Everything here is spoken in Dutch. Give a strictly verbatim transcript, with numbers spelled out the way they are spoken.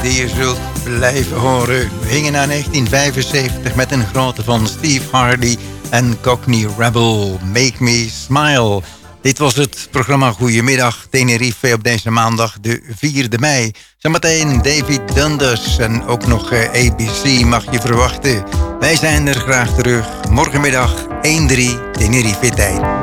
die je zult blijven horen. We gingen naar negentien vijfenzeventig met een grote van Steve Hardy en Cockney Rebel, Make Me Smile. Dit was het programma Goedemiddag Tenerife op deze maandag de vierde mei. Zometeen David Dundas en ook nog A B C mag je verwachten. Wij zijn er graag terug morgenmiddag één drie Tenerife tijd.